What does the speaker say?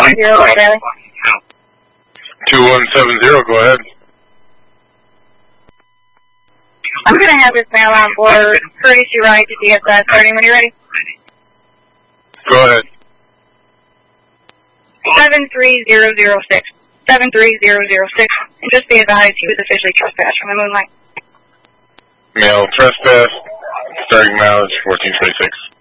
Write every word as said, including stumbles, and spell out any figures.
seven zero, Bailey. two one seven zero, go ahead. I'm going to have this male on board, courtesy ride to D S S, starting when you're ready. Go ahead. seven three zero zero six. seven three zero zero six. And just be advised, he was officially trespassed from the Moonlight. Male trespass, starting mileage fourteen twenty-six.